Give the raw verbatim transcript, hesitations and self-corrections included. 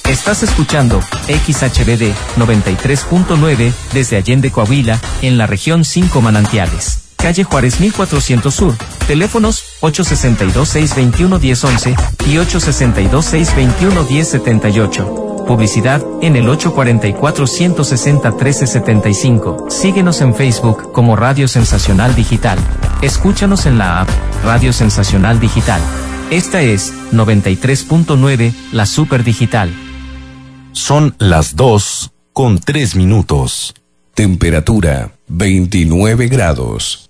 Estás escuchando X H B D noventa y tres punto nueve desde Allende, Coahuila, en la región cinco Manantiales. Calle Juárez mil cuatrocientos Sur. Teléfonos ocho seis dos, seis dos uno, uno cero once y ocho seis dos, seis dos uno, uno cero siete ocho. Publicidad en el ocho cuatro cuatro, uno seis cero, uno tres siete cinco. Síguenos en Facebook como Radio Sensacional Digital. Escúchanos en la app Radio Sensacional Digital. Esta es noventa y tres punto nueve, la Super Digital. Son las dos con tres minutos. Temperatura veintinueve grados.